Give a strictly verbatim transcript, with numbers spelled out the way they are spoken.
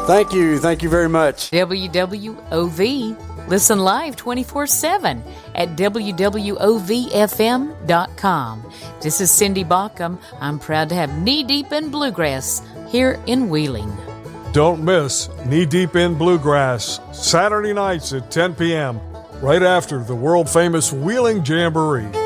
Thank you. Thank you very much. W W O V. Listen live twenty-four seven at W W O V F M dot com. This is Cindy Baucom. I'm proud to have Knee Deep in Bluegrass here in Wheeling. Don't miss Knee Deep in Bluegrass, Saturday nights at ten p.m., right after the world-famous Wheeling Jamboree.